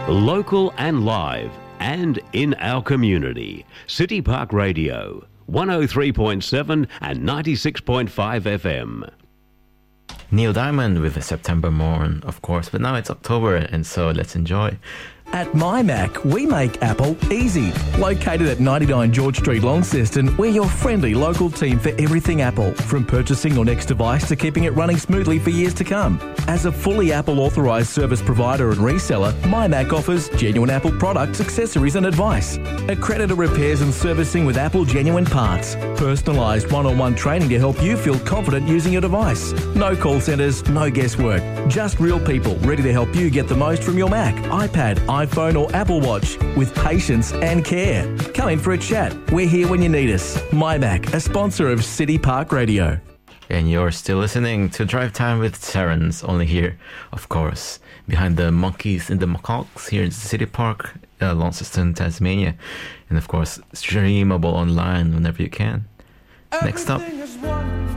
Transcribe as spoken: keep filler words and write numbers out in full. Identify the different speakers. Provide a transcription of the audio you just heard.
Speaker 1: Local and live and in our community. City Park Radio, one oh three point seven and ninety-six point five F M.
Speaker 2: Neil Diamond with the September Morn, of course, but now it's October, and so let's enjoy.
Speaker 3: At MyMac, we make Apple easy. Located at ninety-nine George Street, Launceston, we're your friendly local team for everything Apple, from purchasing your next device to keeping it running smoothly for years to come. As a fully Apple authorised service provider and reseller, MyMac offers genuine Apple products, accessories and advice. Accredited repairs and servicing with Apple genuine parts. Personalised one-on-one training to help you feel confident using your device. No call centres, no guesswork. Just real people ready to help you get the most from your Mac, iPad, iPhone or Apple Watch with patience and care. Come in for a chat. We're here when you need us. MyMac, a sponsor of City Park Radio.
Speaker 2: And you're still listening to Drive Time with Terrence, only here, of course, behind the monkeys and the macaques here in City Park, uh, Launceston, Tasmania. And of course, streamable online whenever you can. Next up.